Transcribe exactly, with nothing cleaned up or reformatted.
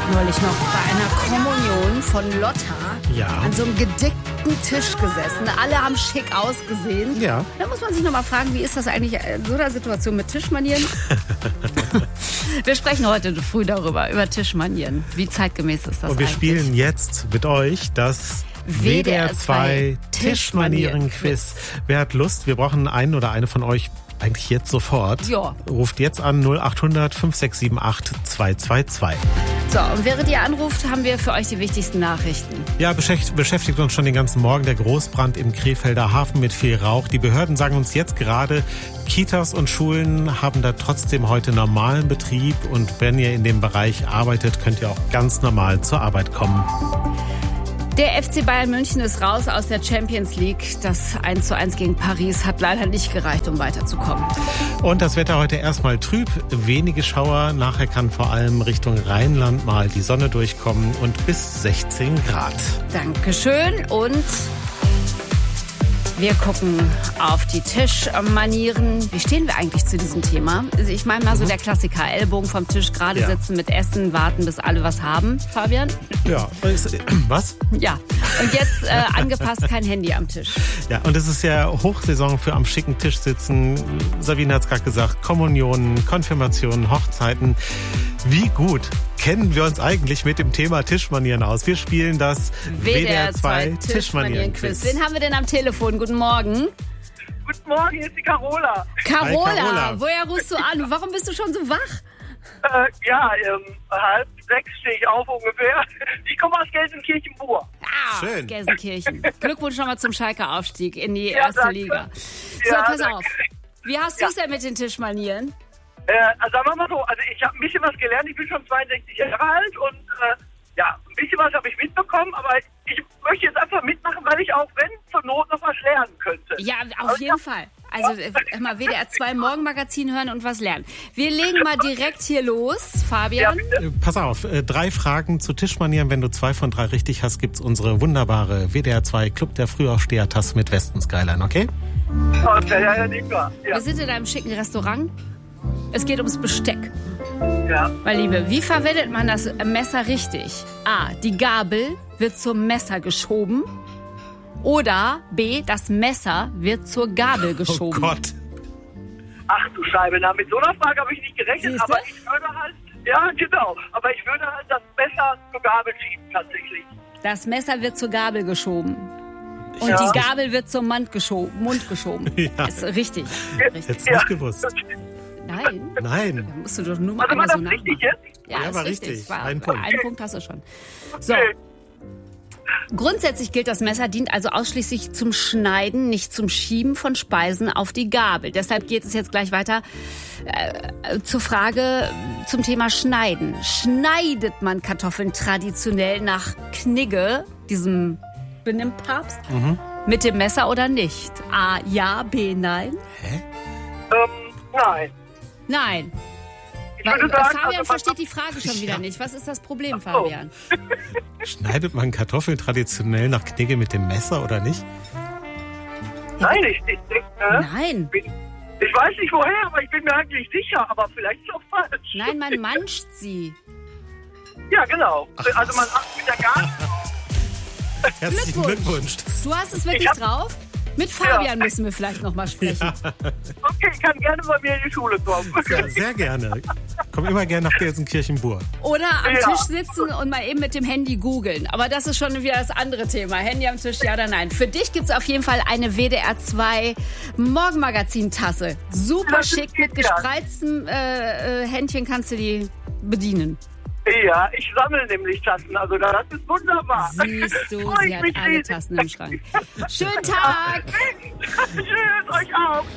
neulich noch bei einer Kommunion von Lotta ja. an so einem gedeckten Tisch gesessen. Alle haben schick ausgesehen. Ja. Da muss man sich noch mal fragen, wie ist das eigentlich in so einer Situation mit Tischmanieren? Wir sprechen heute früh darüber, über Tischmanieren. Wie zeitgemäß ist das Und wir eigentlich? spielen jetzt mit euch das W D R zwei Tischmanieren-Quiz. Wer hat Lust? Wir brauchen einen oder eine von euch eigentlich jetzt sofort. Ja. Ruft jetzt an null acht hundert fünf sechs sieben acht zwei zwei zwei. So, und während ihr anruft, haben wir für euch die wichtigsten Nachrichten. Ja, beschäftigt, beschäftigt uns schon den ganzen Morgen der Großbrand im Krefelder Hafen mit viel Rauch. Die Behörden sagen uns jetzt gerade, Kitas und Schulen haben da trotzdem heute normalen Betrieb. Und wenn ihr in dem Bereich arbeitet, könnt ihr auch ganz normal zur Arbeit kommen. Der F C Bayern München ist raus aus der Champions League. Das eins zu eins gegen Paris hat leider nicht gereicht, um weiterzukommen. Und das Wetter heute erstmal trüb, wenige Schauer. Nachher kann vor allem Richtung Rheinland mal die Sonne durchkommen und bis sechzehn Grad. Dankeschön und wir gucken auf die Tischmanieren. Wie stehen wir eigentlich zu diesem Thema? Also ich meine mal so der Klassiker, Ellbogen vom Tisch, gerade Ja. sitzen mit Essen, warten, bis alle was haben. Fabian? Ja, was? Ja. Und jetzt äh, angepasst, kein Handy am Tisch. Ja, und es ist ja Hochsaison für am schicken Tisch sitzen. Sabine hat es gerade gesagt, Kommunionen, Konfirmationen, Hochzeiten. Wie gut kennen wir uns eigentlich mit dem Thema Tischmanieren aus? Wir spielen das W D R zwei Tischmanieren-Quiz. Wen haben wir denn am Telefon? Guten Morgen. Guten Morgen, hier ist die Carola. Carola, Hi, Carola. Woher rufst du an? Warum bist du schon so wach? Äh, ja, ähm, halb sechs stehe ich auf ungefähr. Ich komme aus Gelsenkirchen-Bur. Ah, Schön. Gelsenkirchen. Glückwunsch nochmal zum Schalker Aufstieg in die Ja, erste danke. Liga. So, Ja, pass danke. auf. Wie hast du es denn mit den Tischmanieren? Äh, also sagen wir mal so, also ich habe ein bisschen was gelernt. Ich bin schon zweiundsechzig Jahre alt und äh, ja, ein bisschen was habe ich mitbekommen, aber ich möchte jetzt einfach mitmachen, weil ich auch, wenn zur Not, noch was lernen könnte. Ja, auf jeden Fall. Also äh, mal W D R zwei Morgenmagazin hören und was lernen. Wir legen mal direkt hier los, Ja, Fabian. bitte. Äh, Pass auf, äh, drei Fragen zu Tischmanieren. Wenn du zwei von drei richtig hast, gibt's unsere wunderbare W D R zwei Club der Frühaufsteher-Tasse mit Westen Skyline, okay? Okay, ja, ja, nicht wahr. Ja, Wir sind in einem schicken Restaurant. Es geht ums Besteck. ja. Mein Liebe, wie verwendet man das Messer richtig? A. Die Gabel wird zum Messer geschoben. Oder B. Das Messer wird zur Gabel Oh geschoben. Gott. Ach du Scheibe, na, mit so einer Frage habe ich nicht gerechnet, Siehste? aber ich würde halt, ja, genau, aber ich würde halt das Messer zur Gabel schieben, tatsächlich. Das Messer wird zur Gabel geschoben. Und Ja. die Gabel wird zum Mund geschoben. Mund geschoben. Ja. Ist richtig. richtig. Hättest du nicht gewusst. Nein. Nein. Da musst du doch nur mal Also war einmal das so richtig nachmachen. jetzt? Ja, Ja, ist war richtig. richtig. War, Ein Punkt. Einen Punkt hast du schon. So. Okay. Grundsätzlich gilt, das Messer dient also ausschließlich zum Schneiden, nicht zum Schieben von Speisen auf die Gabel. Deshalb geht es jetzt gleich weiter äh, zur Frage zum Thema Schneiden. Schneidet man Kartoffeln traditionell nach Knigge, diesem Benimmpapst, Mhm. mit dem Messer oder nicht? A, ja, B, nein? Ähm, nein. Nein. Ich würde sagen, Fabian also man- versteht die Frage schon wieder nicht. Was ist das Problem, Fabian? Schneidet man Kartoffeln traditionell nach Knigge mit dem Messer oder nicht? Nein, ich, ich denke, äh, Nein. ich weiß nicht woher, aber ich bin mir eigentlich sicher, aber vielleicht ist es auch falsch. Nein, man manscht sie. Ja, genau. Ach, also was? man hat mit der Gabel. Herzlichen Glückwunsch. Du hast es wirklich Ich hab- drauf? Mit Fabian müssen wir vielleicht noch mal sprechen. Okay, ich kann gerne bei mir in die Schule kommen. Ja, sehr gerne. Komm immer gerne nach Gelsenkirchen-Bur. Oder am Ja. Tisch sitzen und mal eben mit dem Handy googeln. Aber das ist schon wieder das andere Thema. Handy am Tisch, ja oder nein. Für dich gibt es auf jeden Fall eine W D R zwei Morgenmagazin-Tasse. Super Das ist schick, mit genial. gespreiztem äh, äh, Händchen kannst du die bedienen. Ja, ich sammle nämlich Tassen, also das ist wunderbar. Siehst du, Freu ich sie hat mich alle riesig. Tassen im Schrank. Schönen Tag! Tschüss, euch auch.